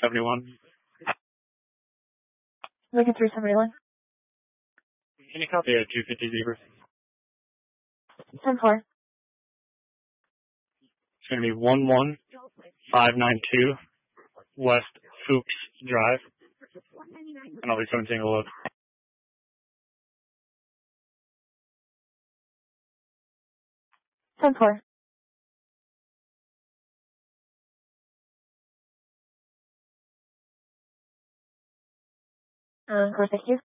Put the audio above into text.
71. Lincoln 371. Can you copy a 250 Zebra? 10-4. It's going to be 11592 West Fuchs Drive. And I'll be coming taking a look. Ten four. Of course, thank you.